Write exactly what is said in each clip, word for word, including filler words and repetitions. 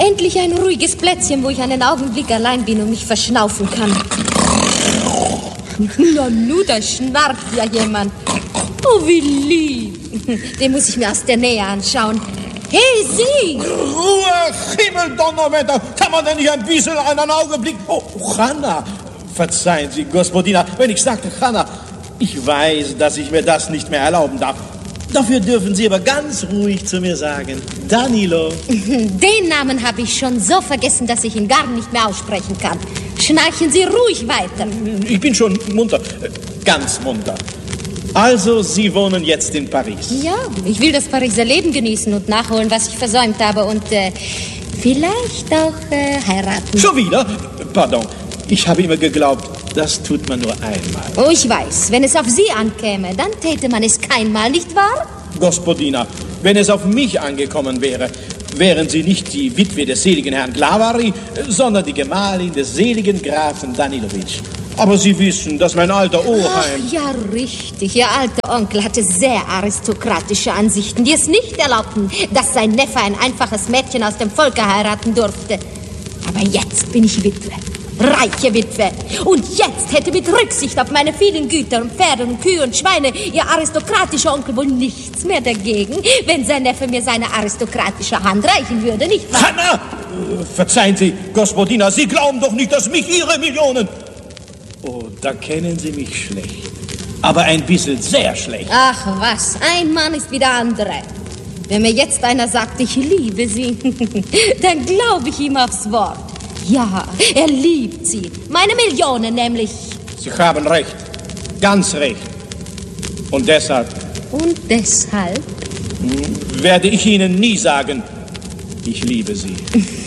Endlich ein ruhiges Plätzchen, wo ich einen Augenblick allein bin und mich verschnaufen kann. Na, nu, da schnarcht ja jemand. Oh, wie lieb. Den muss ich mir aus der Nähe anschauen. Hey, Sie! Ruhe, Himmeldonnerwetter! Kann man denn nicht ein bisschen einen Augenblick... Oh, Hanna! Verzeihen Sie, Gospodina, wenn ich sagte Hanna, ich weiß, dass ich mir das nicht mehr erlauben darf. Dafür dürfen Sie aber ganz ruhig zu mir sagen, Danilo. Den Namen habe ich schon so vergessen, dass ich ihn gar nicht mehr aussprechen kann. Schnarchen Sie ruhig weiter. Ich bin schon munter, ganz munter. Also, Sie wohnen jetzt in Paris? Ja, ich will das Pariser Leben genießen und nachholen, was ich versäumt habe und äh, vielleicht auch äh, heiraten. Schon wieder? Pardon, ich habe immer geglaubt, das tut man nur einmal. Oh, ich weiß, wenn es auf Sie ankäme, dann täte man es keinmal, nicht wahr? Gospodina, wenn es auf mich angekommen wäre, wären Sie nicht die Witwe des seligen Herrn Glavari, sondern die Gemahlin des seligen Grafen Danilovic. Aber Sie wissen, dass mein alter Oheim... Ach, ja, richtig. Ihr alter Onkel hatte sehr aristokratische Ansichten, die es nicht erlaubten, dass sein Neffe ein einfaches Mädchen aus dem Volke heiraten durfte. Aber jetzt bin ich Witwe. Reiche Witwe. Und jetzt hätte mit Rücksicht auf meine vielen Güter und Pferde und Kühe und Schweine Ihr aristokratischer Onkel wohl nichts mehr dagegen, wenn sein Neffe mir seine aristokratische Hand reichen würde, nicht wahr? Hanna! Verzeihen Sie, Gospodina, Sie glauben doch nicht, dass mich Ihre Millionen... Oh, da kennen Sie mich schlecht. Aber ein bisschen sehr schlecht. Ach was, ein Mann ist wie der andere. Wenn mir jetzt einer sagt, ich liebe Sie, dann glaube ich ihm aufs Wort. Ja, er liebt Sie. Meine Millionen nämlich. Sie haben recht. Ganz recht. Und deshalb... Und deshalb? Werde ich Ihnen nie sagen, ich liebe Sie.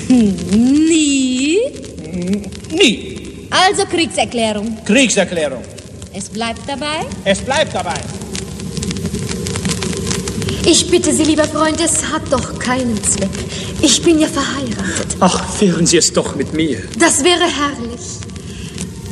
Nie? Nie. Also Kriegserklärung. Kriegserklärung. Es bleibt dabei? Es bleibt dabei. Ich bitte Sie, lieber Freund, es hat doch keinen Zweck. Ich bin ja verheiratet. Ach, wären Sie es doch mit mir. Das wäre herrlich.